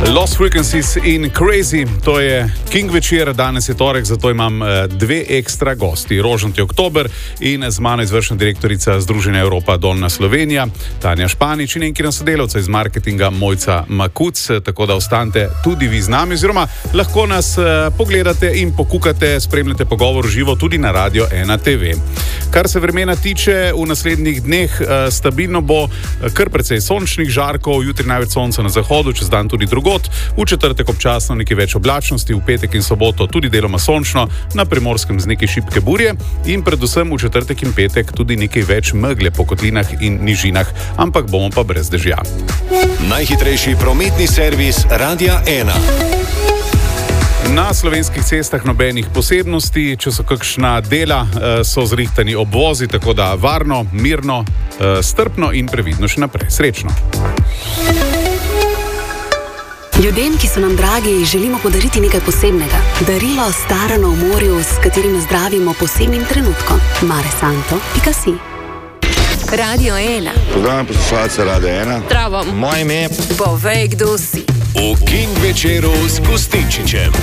Lost Frequencies in Crazy, to je King večer, danes je torek, zato imam dve ekstra gosti. Rožnati oktober in z mano izvršna direktorica Združenja Evropa Dolna Slovenija, Tanja Španič in njenkina sodelavca iz marketinga Mojca Makuc, tako da ostanite tudi vi z nami, oziroma lahko nas pogledate in pokukate, spremljate pogovor živo tudi na Radio 1 TV. Kar se vremena tiče, v naslednjih dneh stabilno bo kar precej sončnih žarkov, jutri največ sonca na zahodu, čez dan tudi drugod, v četrtek občasno nekaj več oblačnosti, v petek in soboto tudi deloma sončno, na Primorskem z nekaj šibke burje in predvsem v četrtek in petek tudi nekaj več megle po kotlinah in nižinah, ampak bomo pa brez dežja. Najhitrejši prometni servis Radia 1. Na slovenskih cestah nobenih posebnosti, če so kakšna dela, so zrihtani obvozi, tako da varno, mirno, strpno in previdno še naprej. Srečno! Ljudem, ki so nam dragi, želimo podariti nekaj posebnega. Darilo starano v morju, s katerim zdravimo posebnim trenutkom. maresanto.si Radio 1. Pozdravljam poslušalce Radio 1. Zdravo. Moje ime. Povej, kdo si. V King večeru s Gustinčičem.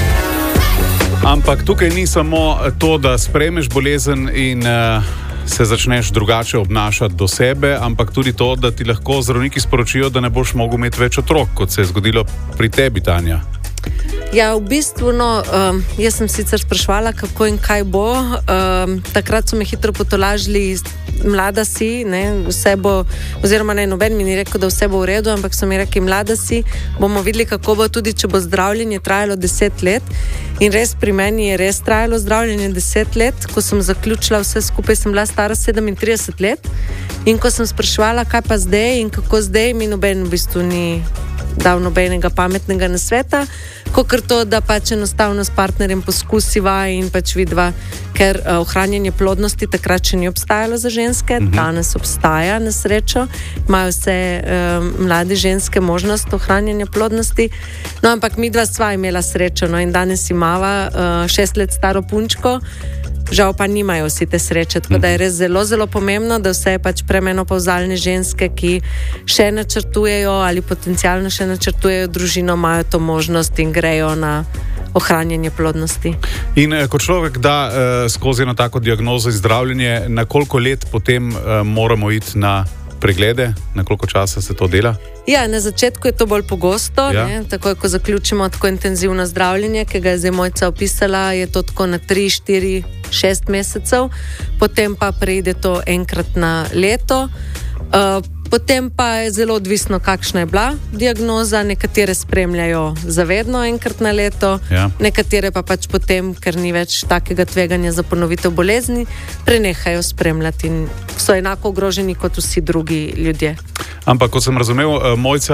Ampak tukaj ni samo to, da sprejmeš bolezen in se začneš drugače obnašati do sebe, ampak tudi to, da ti lahko zdravniki sporočijo, da ne boš mogel imeti več otrok, kot se je zgodilo pri tebi, Tanja. Ja, v bistvu, jaz sem sicer sprašvala, kako in kaj bo. Takrat so me hitro potolažili, mlada si, vse bo, oziroma noben mi ni rekel, da vse bo v redu, ampak so mi rekli, mlada si, bomo videli, kako bo, tudi če bo zdravljenje trajalo 10 let. In res pri meni je res trajalo zdravljenje 10 let. Ko sem zaključila vse skupaj, sem bila stara 37 let. In ko sem spraševala, kaj pa zdaj in kako zdaj, mi noben v bistvu ni dal nobenega pametnega nasveta, kakor to, da pač enostavno s partnerjem poskusiva in pač vidva, ker ohranjanje plodnosti takrat še ni obstajalo za ženske, danes obstaja, na srečo, imajo vse mlade ženske možnost ohranjanja plodnosti, no ampak midva sva imela srečo, in danes imava 6 let staro punčko, žal pa nimajo vsi te sreče, tako da je res zelo, zelo pomembno, da vse pač premenopavzalne ženske, ki še načrtujejo ali potencialno še načrtujejo družino, imajo to možnost in grejo na ohranjanje plodnosti. In ko človek da skozi eno tako diagnozo in zdravljenje, na koliko let potem moramo iti na preglede, na koliko časa se to dela? Ja, na začetku je to bolj pogosto, takoj ko zaključimo tako intenzivno zdravljenje, ki ga je zdaj Mojca opisala, je to tako na 3, 4, 6 mesecev, potem pa preide to enkrat na leto, potem pa je zelo odvisno, kakšna je bila diagnoza, nekatere spremljajo zavedno enkrat na leto, nekatere pa pač potem, ker ni več takega tveganja za ponovitev bolezni, prenehajo spremljati in so enako ogroženi kot vsi drugi ljudje. Ampak, kot sem razumel, Mojca,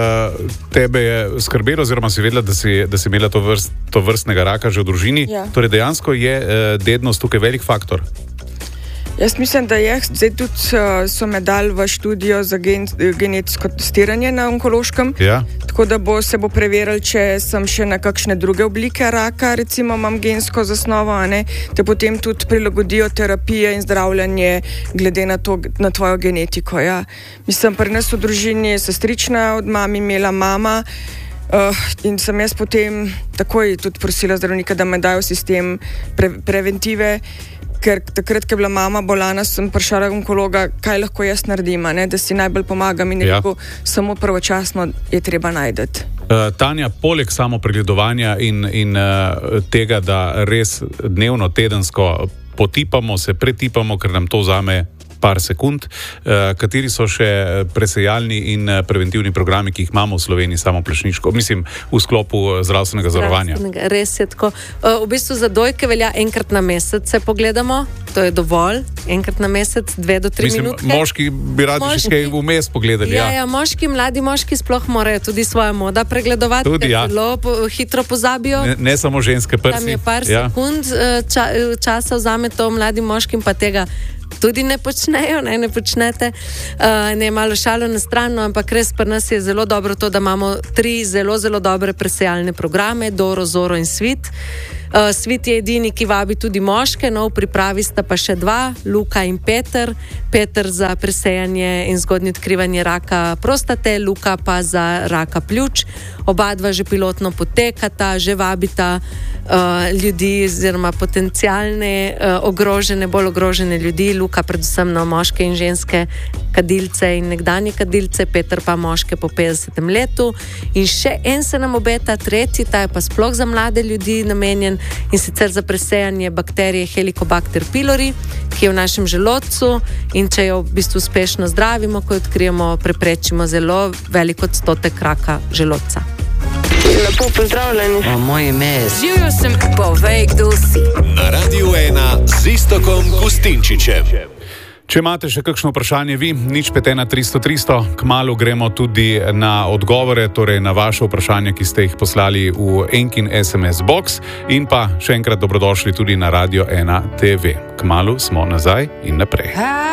tebe je skrbelo, oziroma si vedela, da si imela to vrstnega raka že v družini, torej dejansko je dednost tukaj velik faktor. Jaz mislim, da je. Zdaj tudi so me dali v študijo za genetsko testiranje na onkološkem, tako da se bo preverili, če sem še na kakšne druge oblike raka, recimo imam gensko zasnovo, te potem tudi prilagodijo terapije in zdravljanje glede na tvojo genetiko. Ja. Mislim, pri nas v družini je sestrična od mami imela mama, in sem jaz potem takoj tudi prosila zdravnika, da me dajo sistem preventive, ker takrat, ko je bila mama bolana, sem vprašala onkologa, kaj lahko jaz naredim, da si najbolj pomagam in rekel, samo pravočasno je treba najdeti. Tanja, poleg samo pregledovanja in tega, da res dnevno, tedensko potipamo, se pretipamo, ker nam to vzame par sekund, kateri so še presejalni in preventivni programi, ki jih imamo v Sloveniji samoplačniško, mislim, v sklopu zdravstvenega zavarovanja. Res je tako. V bistvu za dojke velja enkrat na mesec, se pogledamo, to je dovolj, enkrat na mesec, 2 do 3 minutke. Moški bi radi še kaj vmes pogledali. Ja, moški, mladi moški sploh morajo tudi svojo moda pregledovati, ker zelo hitro pozabijo. Ne samo ženske prsi. Tam je par sekund časa vzame to mladim moškim, pa tega tudi ne počnejo, ne počnete. Ne malo šalo na stran, ampak res pri nas je zelo dobro to, da imamo 3 zelo, zelo dobre presejalne programe, Doro, Zoro in Svit. Svit je edini, ki vabi tudi moške, v pripravi sta pa še 2, Luka in Peter. Peter za presejanje in zgodnje odkrivanje raka prostate, Luka pa za raka pljuč. Oba dva že pilotno potekata, že vabita ljudi oziroma potencialne bolj ogrožene ljudi, Luka predvsem na moške in ženske kadilce in nekdanje kadilce, Peter pa moške po 50. letu. In še en se nam obeta, 3, ta je pa sploh za mlade ljudi namenjen, in sicer za presejanje bakterije Helicobacter pylori, ki je v našem želodcu, in če jo v bistvu uspešno zdravimo, ko jo odkrijemo, preprečimo zelo velik odstotek raka želodca. Lepo pozdravljeni. Moje ime je Živjo sem. Povej, kdo si. Na Radiu 1 z Iztokom Gustinčičem. Če imate še kakšno vprašanje vi, 051 300 300, kmalu gremo tudi na odgovore, torej na vaše vprašanja, ki ste jih poslali v Enkin SMS box, in pa še enkrat dobrodošli tudi na Radio 1 TV. Kmalu smo nazaj in naprej.